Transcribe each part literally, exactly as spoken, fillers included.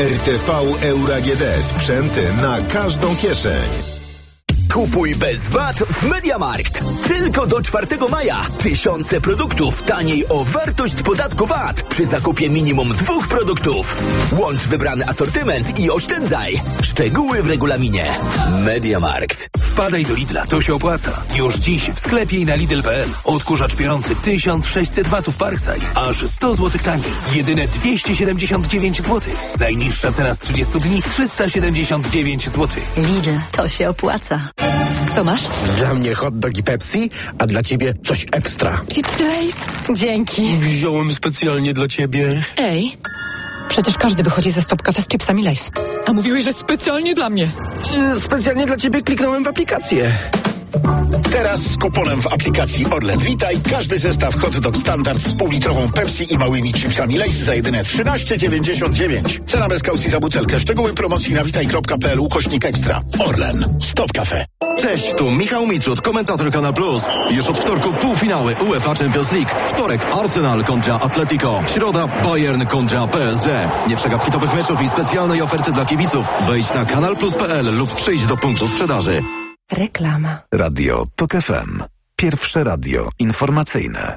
R T V Euro A G D. Sprzęty na każdą kieszeń. Kupuj bez V A T w MediaMarkt. Tylko do czwartego maja. Tysiące produktów taniej o wartość podatku V A T przy zakupie minimum dwóch produktów. Łącz wybrany asortyment i oszczędzaj. Szczegóły w regulaminie. MediaMarkt. Wpadaj do Lidla, to się opłaca. Już dziś w sklepie i na Lidl kropka p l. Odkurzacz piorący tysiąc sześćset watów Parkside. Aż sto złotych taniej. Jedyne dwieście siedemdziesiąt dziewięć złotych. Najniższa cena z trzydziestu dni trzysta siedemdziesiąt dziewięć złotych. Lidl, to się opłaca. Co masz? Dla mnie hot dog i Pepsi, a dla ciebie coś ekstra. Chipsy Lay's? Dzięki. Wziąłem specjalnie dla ciebie. Ej, przecież każdy wychodzi ze Stop Cafe z chipsami Lay's. A mówiłeś, że specjalnie dla mnie. Specjalnie dla ciebie kliknąłem w aplikację. Teraz z kuponem w aplikacji Orlen Witaj każdy zestaw hot dog standard z półlitrową Pepsi i małymi chipsami Lay's za jedyne trzynaście dziewięćdziesiąt dziewięć. Cena bez kaucji za butelkę. Szczegóły promocji na witaj kropka p l ukośnik ekstra. Orlen. Stop Cafe. Cześć, tu Michał Mitrud, komentator Kanal Plus. Już od wtorku półfinały UEFA Champions League. Wtorek Arsenal kontra Atletico. Środa Bayern kontra P S G. Nie przegap hitowych meczów i specjalnej oferty dla kibiców. Wejdź na kanal plus kropka p l lub przyjdź do punktu sprzedaży. Reklama. Radio Tok F M. Pierwsze radio informacyjne.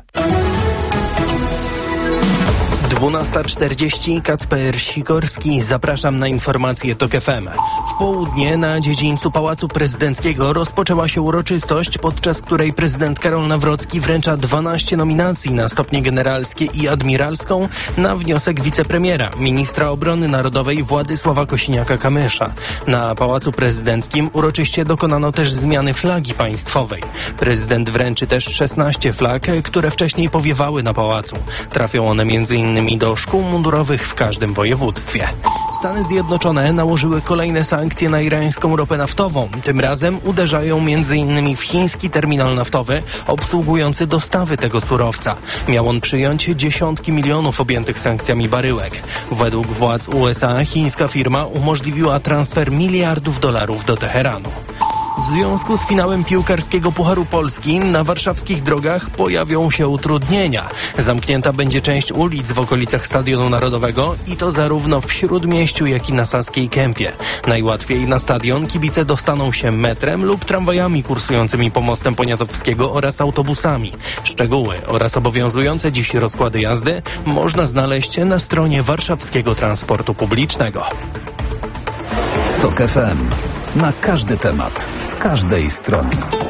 dwunasta czterdzieści, Kacper Sikorski, zapraszam na informacje Tok F M. W południe na dziedzińcu Pałacu Prezydenckiego rozpoczęła się uroczystość, podczas której prezydent Karol Nawrocki wręcza dwanaście nominacji na stopnie generalskie i admiralską na wniosek wicepremiera, ministra obrony narodowej Władysława Kosiniaka-Kamysza. Na Pałacu Prezydenckim uroczyście dokonano też zmiany flagi państwowej. Prezydent wręczy też szesnaście flag, które wcześniej powiewały na pałacu. Trafią one między innymi do szkół mundurowych w każdym województwie. Stany Zjednoczone nałożyły kolejne sankcje na irańską ropę naftową. Tym razem uderzają między innymi w chiński terminal naftowy obsługujący dostawy tego surowca. Miał on przyjąć dziesiątki milionów objętych sankcjami baryłek. Według władz U S A chińska firma umożliwiła transfer miliardów dolarów do Teheranu. W związku z finałem piłkarskiego Pucharu Polski na warszawskich drogach pojawią się utrudnienia. Zamknięta będzie część ulic w okolicach Stadionu Narodowego i to zarówno w Śródmieściu, jak i na Saskiej Kępie. Najłatwiej na stadion kibice dostaną się metrem lub tramwajami kursującymi pomostem Poniatowskiego oraz autobusami. Szczegóły oraz obowiązujące dziś rozkłady jazdy można znaleźć na stronie Warszawskiego Transportu Publicznego. Tok F M. Na każdy temat, z każdej strony.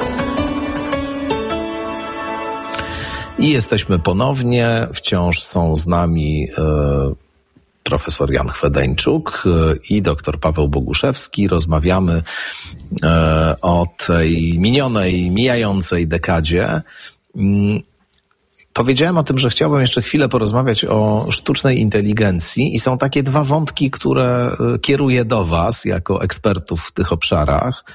I jesteśmy ponownie. Wciąż są z nami e, profesor Jan Chwedeńczuk e, i doktor Paweł Boguszewski. Rozmawiamy e, o tej minionej, mijającej dekadzie. Mm, Powiedziałem o tym, że chciałbym jeszcze chwilę porozmawiać o sztucznej inteligencji i są takie dwa wątki, które kieruję do Was jako ekspertów w tych obszarach.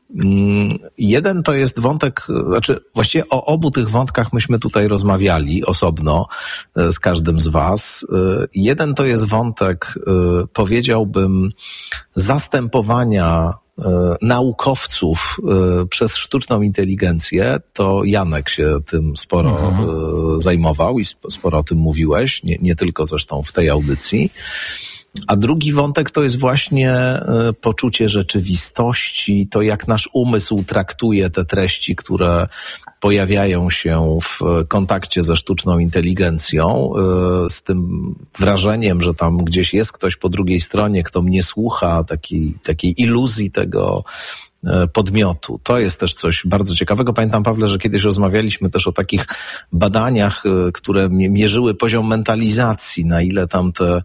Jeden to jest wątek, znaczy właściwie o obu tych wątkach myśmy tutaj rozmawiali osobno z każdym z Was. Jeden to jest wątek, powiedziałbym, zastępowania naukowców przez sztuczną inteligencję. To Janek się tym sporo mhm. zajmował i sporo o tym mówiłeś, nie, nie tylko zresztą w tej audycji. A drugi wątek to jest właśnie poczucie rzeczywistości, to jak nasz umysł traktuje te treści, które pojawiają się w kontakcie ze sztuczną inteligencją, z tym wrażeniem, że tam gdzieś jest ktoś po drugiej stronie, kto mnie słucha, takiej, takiej iluzji tego podmiotu. To jest też coś bardzo ciekawego. Pamiętam, Pawle, że kiedyś rozmawialiśmy też o takich badaniach, które mierzyły poziom mentalizacji, na ile tam te,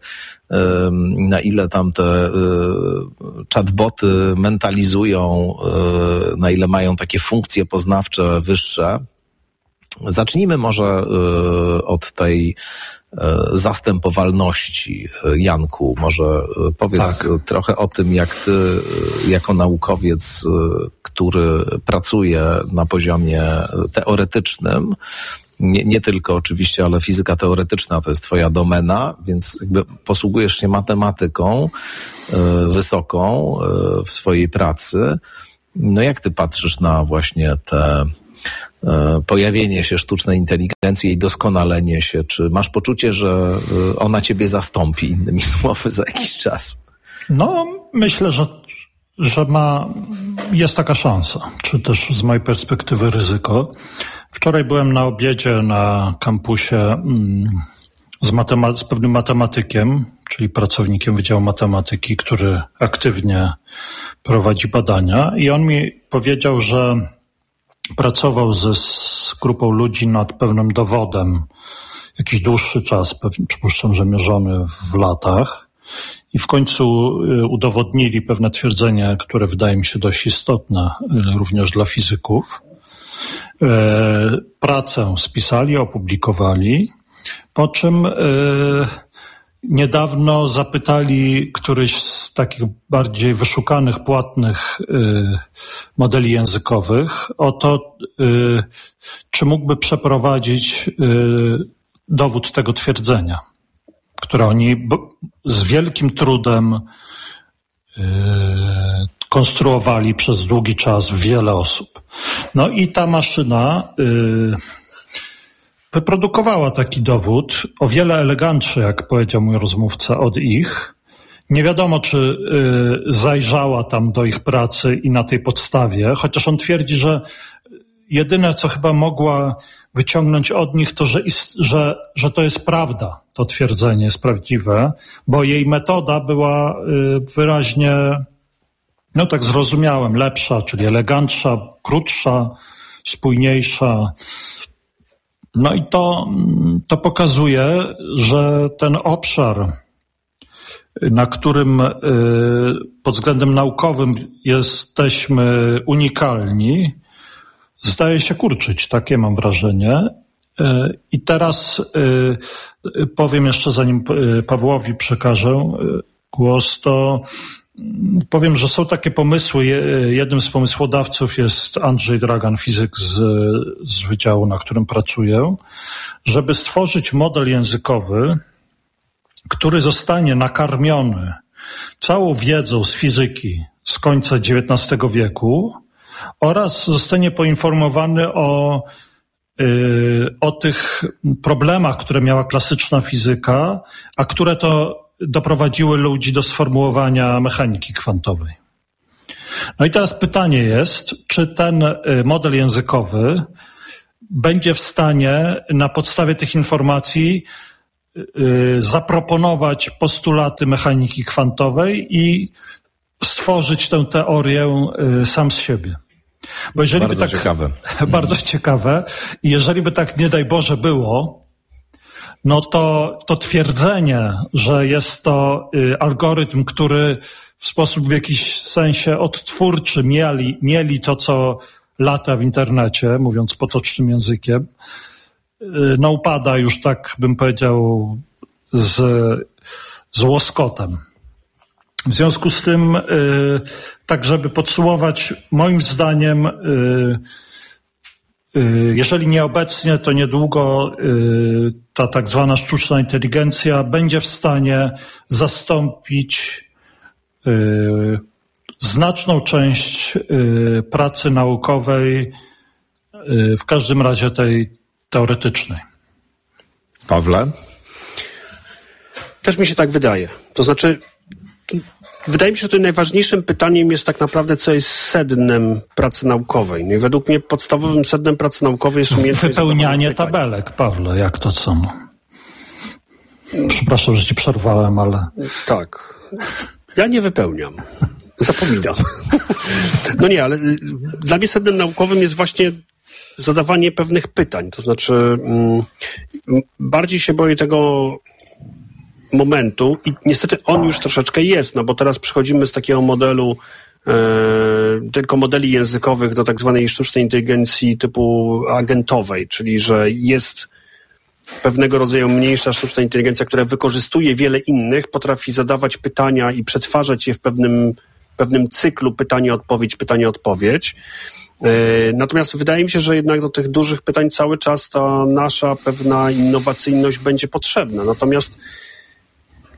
na ile tam te chatboty mentalizują, na ile mają takie funkcje poznawcze wyższe. Zacznijmy może od tej zastępowalności. Janku, może powiedz tak. trochę o tym, jak ty jako naukowiec, który pracuje na poziomie teoretycznym, nie, nie tylko oczywiście, ale fizyka teoretyczna to jest twoja domena, więc jakby posługujesz się matematyką wysoką w swojej pracy. No jak ty patrzysz na właśnie te pojawienie się sztucznej inteligencji i doskonalenie się? Czy masz poczucie, że ona ciebie zastąpi, innymi słowy, za jakiś czas? No, myślę, że, że ma, jest taka szansa, czy też z mojej perspektywy ryzyko. Wczoraj byłem na obiedzie na kampusie mm, z, matema- z pewnym matematykiem, czyli pracownikiem Wydziału Matematyki, który aktywnie prowadzi badania i on mi powiedział, że pracował ze, z grupą ludzi nad pewnym dowodem jakiś dłuższy czas, pewnie, przypuszczam, że mierzony w latach i w końcu udowodnili pewne twierdzenie, które wydaje mi się dość istotne również dla fizyków. Pracę spisali, opublikowali, po czym niedawno zapytali któryś z takich bardziej wyszukanych, płatnych modeli językowych o to, czy mógłby przeprowadzić dowód tego twierdzenia, które oni z wielkim trudem konstruowali przez długi czas wiele osób. No i ta maszyna wyprodukowała taki dowód, o wiele elegantszy, jak powiedział mój rozmówca, od ich. Nie wiadomo, czy y, zajrzała tam do ich pracy i na tej podstawie, chociaż on twierdzi, że jedyne, co chyba mogła wyciągnąć od nich, to, że, ist, że, że to jest prawda, to twierdzenie jest prawdziwe, bo jej metoda była y, wyraźnie, no tak zrozumiałem, lepsza, czyli elegantsza, krótsza, spójniejsza. No i to, to pokazuje, że ten obszar, na którym y, pod względem naukowym jesteśmy unikalni, zdaje się kurczyć, takie mam wrażenie. Y, I teraz y, powiem jeszcze, zanim y, Pawłowi przekażę y, głos, to powiem, że są takie pomysły. Jednym z pomysłodawców jest Andrzej Dragan, fizyk z, z wydziału, na którym pracuję, żeby stworzyć model językowy, który zostanie nakarmiony całą wiedzą z fizyki z końca dziewiętnastego wieku oraz zostanie poinformowany o, yy, o tych problemach, które miała klasyczna fizyka, a które to doprowadziły ludzi do sformułowania mechaniki kwantowej. No i teraz pytanie jest, czy ten model językowy będzie w stanie na podstawie tych informacji zaproponować postulaty mechaniki kwantowej i stworzyć tę teorię sam z siebie. Bo jeżeli bardzo by tak, ciekawe. Bardzo ciekawe. I jeżeli by tak, nie daj Boże, było, no to, to twierdzenie, że jest to y, algorytm, który w sposób w jakiś sensie odtwórczy mieli, mieli to, co lata w internecie, mówiąc potocznym językiem, y, no upada już, tak bym powiedział, z, z łoskotem. W związku z tym, y, tak żeby podsumować, moim zdaniem y, jeżeli nie obecnie, to niedługo ta tak zwana sztuczna inteligencja będzie w stanie zastąpić znaczną część pracy naukowej, w każdym razie tej teoretycznej. Pawle? Też mi się tak wydaje. To znaczy, wydaje mi się, że tutaj najważniejszym pytaniem jest tak naprawdę, co jest sednem pracy naukowej. No i według mnie podstawowym sednem pracy naukowej jest umiejętność wypełnianie tabelek, Pawle, jak to co? Przepraszam, że ci przerwałem, ale... Tak. Ja nie wypełniam. Zapominam. No nie, ale dla mnie sednem naukowym jest właśnie zadawanie pewnych pytań. To znaczy, mm, bardziej się boję tego momentu i niestety on już troszeczkę jest, no bo teraz przechodzimy z takiego modelu e, tylko modeli językowych do tak zwanej sztucznej inteligencji typu agentowej, czyli że jest pewnego rodzaju mniejsza sztuczna inteligencja, która wykorzystuje wiele innych, potrafi zadawać pytania i przetwarzać je w pewnym, pewnym cyklu pytanie-odpowiedź, pytanie-odpowiedź. E, natomiast wydaje mi się, że jednak do tych dużych pytań cały czas ta nasza pewna innowacyjność będzie potrzebna. Natomiast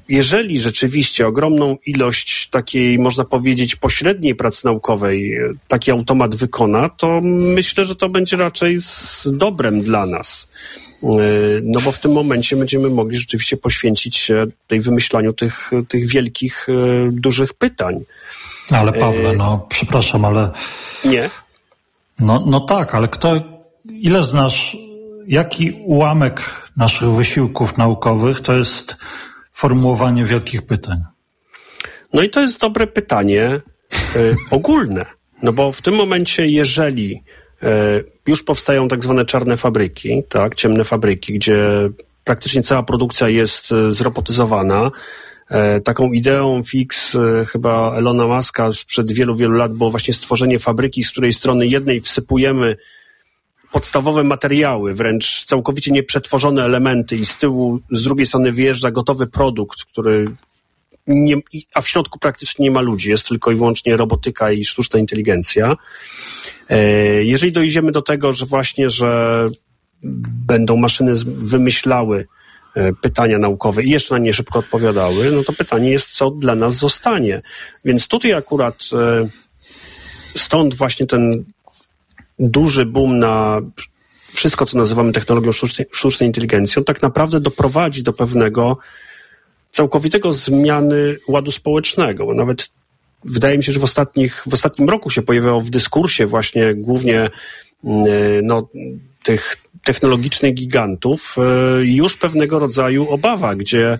jeżeli rzeczywiście ogromną ilość takiej, można powiedzieć, pośredniej pracy naukowej taki automat wykona, to myślę, że to będzie raczej z dobrem dla nas. No bo w tym momencie będziemy mogli rzeczywiście poświęcić się tej wymyślaniu tych, tych wielkich, dużych pytań. Ale Pawle, no przepraszam, ale... Nie? No, no tak, ale kto, ile znasz, jaki ułamek naszych wysiłków naukowych to jest formułowanie wielkich pytań? No i to jest dobre pytanie y, ogólne. No bo w tym momencie, jeżeli y, już powstają tak zwane czarne fabryki, tak, ciemne fabryki, gdzie praktycznie cała produkcja jest y, zrobotyzowana, y, taką ideą fix y, chyba Elona Muska sprzed wielu, wielu lat było właśnie stworzenie fabryki, z której strony jednej wsypujemy podstawowe materiały, wręcz całkowicie nieprzetworzone elementy i z tyłu, z drugiej strony wyjeżdża gotowy produkt, który nie, a w środku praktycznie nie ma ludzi, jest tylko i wyłącznie robotyka i sztuczna inteligencja. Jeżeli dojdziemy do tego, że właśnie, że będą maszyny wymyślały pytania naukowe i jeszcze na nie szybko odpowiadały, no to pytanie jest, co dla nas zostanie. Więc tutaj akurat stąd właśnie ten duży boom na wszystko, co nazywamy technologią sztucznej, sztucznej inteligencji, on tak naprawdę doprowadzi do pewnego całkowitego zmiany ładu społecznego, bo nawet wydaje mi się, że w ostatnich, w ostatnim roku się pojawiało w dyskursie właśnie głównie no, tych technologicznych gigantów już pewnego rodzaju obawa, gdzie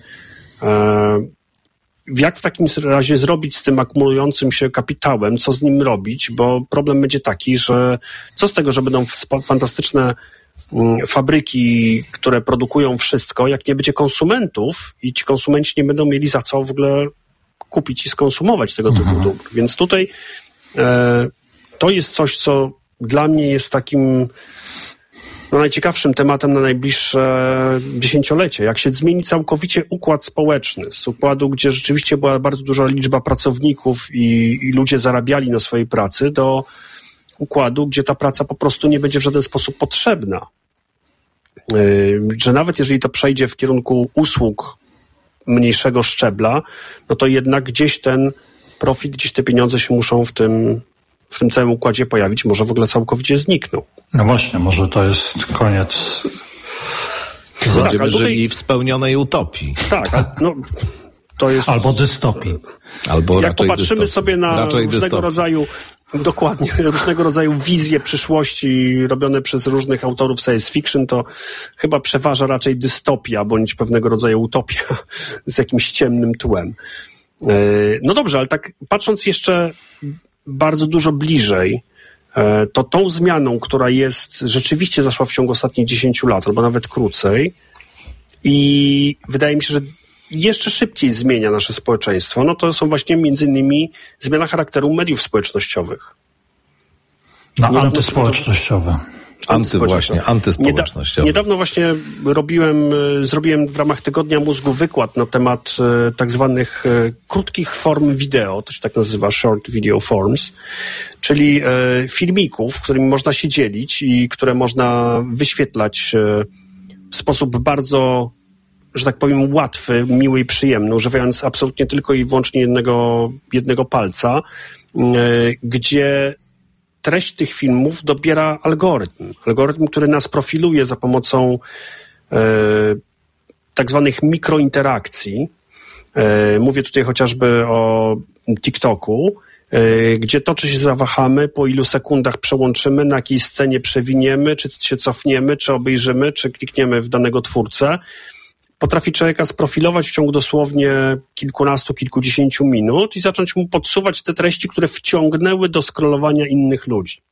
jak w takim razie zrobić z tym akumulującym się kapitałem, co z nim robić, bo problem będzie taki, że co z tego, że będą fantastyczne fabryki, które produkują wszystko, jak nie będzie konsumentów i ci konsumenci nie będą mieli za co w ogóle kupić i skonsumować tego typu Mhm. dóbr. Więc tutaj e, to jest coś, co dla mnie jest takim no, najciekawszym tematem na najbliższe dziesięciolecie. Jak się zmieni całkowicie układ społeczny, z układu, gdzie rzeczywiście była bardzo duża liczba pracowników i, i ludzie zarabiali na swojej pracy, do układu, gdzie ta praca po prostu nie będzie w żaden sposób potrzebna. Yy, że nawet jeżeli to przejdzie w kierunku usług mniejszego szczebla, no to jednak gdzieś ten profit, gdzieś te pieniądze się muszą w tym, w tym całym układzie pojawić, może w ogóle całkowicie znikną. No właśnie, może to jest koniec. Będziemy tak, ale tutaj... żyli w spełnionej utopii. Tak, no to jest... Albo dystopii. Albo Jak raczej popatrzymy dystopii. sobie na Raczej różnego dystopii. rodzaju, dokładnie, różnego rodzaju wizje przyszłości robione przez różnych autorów science fiction, to chyba przeważa raczej dystopia, bądź pewnego rodzaju utopia z jakimś ciemnym tłem. No dobrze, ale tak patrząc jeszcze bardzo dużo bliżej, to tą zmianą, która jest, rzeczywiście zaszła w ciągu ostatnich dziesięciu lat, albo nawet krócej, i wydaje mi się, że jeszcze szybciej zmienia nasze społeczeństwo, no to są właśnie między innymi zmiana charakteru mediów społecznościowych. No, Niedawno- antyspołecznościowe. Anty właśnie, antyspołecznościowe. Nieda- niedawno właśnie robiłem, y, zrobiłem w ramach Tygodnia Mózgu wykład na temat y, tak zwanych y, krótkich form wideo, to się tak nazywa short video forms, czyli y, filmików, którymi można się dzielić i które można wyświetlać y, w sposób bardzo, że tak powiem, łatwy, miły i przyjemny, używając absolutnie tylko i wyłącznie jednego, jednego palca, y, gdzie treść tych filmów dobiera algorytm. Algorytm, który nas profiluje za pomocą e, tak zwanych mikrointerakcji. E, mówię tutaj chociażby o TikToku, e, gdzie to, czy się zawahamy, po ilu sekundach przełączymy, na jakiej scenie przewiniemy, czy się cofniemy, czy obejrzymy, czy klikniemy w danego twórcę, potrafi człowieka sprofilować w ciągu dosłownie kilkunastu, kilkudziesięciu minut i zacząć mu podsuwać te treści, które wciągnęły do scrollowania innych ludzi.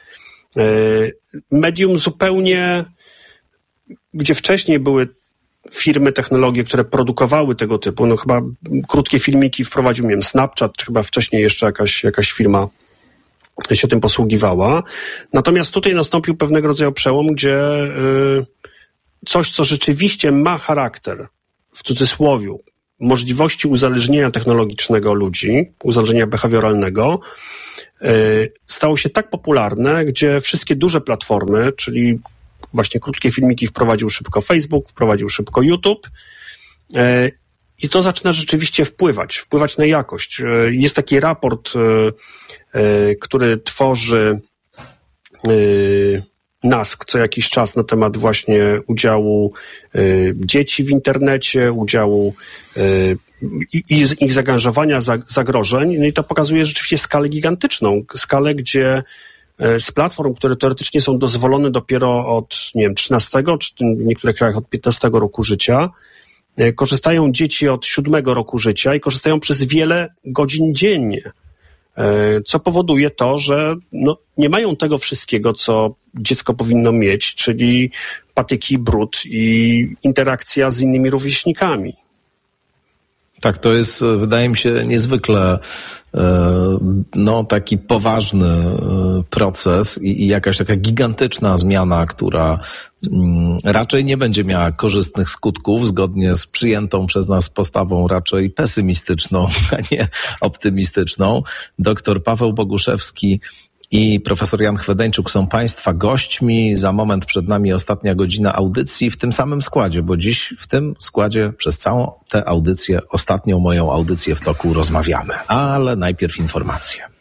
Medium zupełnie, gdzie wcześniej były firmy, technologie, które produkowały tego typu, no chyba krótkie filmiki wprowadził, nie wiem, Snapchat, czy chyba wcześniej jeszcze jakaś, jakaś firma się tym posługiwała. Natomiast tutaj nastąpił pewnego rodzaju przełom, gdzie yy, coś, co rzeczywiście ma charakter, w cudzysłowiu, możliwości uzależnienia technologicznego ludzi, uzależnienia behawioralnego, yy, stało się tak popularne, gdzie wszystkie duże platformy, czyli właśnie krótkie filmiki wprowadził szybko Facebook, wprowadził szybko YouTube, yy, I to zaczyna rzeczywiście wpływać, wpływać na jakość. Jest taki raport, który tworzy NASK co jakiś czas na temat właśnie udziału dzieci w internecie, udziału i ich zaangażowania, zagrożeń. No i to pokazuje rzeczywiście skalę gigantyczną, skalę, gdzie z platform, które teoretycznie są dozwolone dopiero od, nie wiem, trzynastego, czy w niektórych krajach od piętnastego roku życia, korzystają dzieci od siódmego roku życia i korzystają przez wiele godzin dziennie, co powoduje to, że no, nie mają tego wszystkiego, co dziecko powinno mieć, czyli patyki, brud i interakcja z innymi rówieśnikami. Tak, to jest, wydaje mi się, niezwykle no, taki poważny proces i, i jakaś taka gigantyczna zmiana, która raczej nie będzie miała korzystnych skutków, zgodnie z przyjętą przez nas postawą raczej pesymistyczną, a nie optymistyczną. Doktor Paweł Boguszewski i profesor Jan Chwedeńczuk są Państwa gośćmi. Za moment przed nami ostatnia godzina audycji w tym samym składzie, bo dziś w tym składzie przez całą tę audycję, ostatnią moją audycję w toku rozmawiamy. Ale najpierw informacje.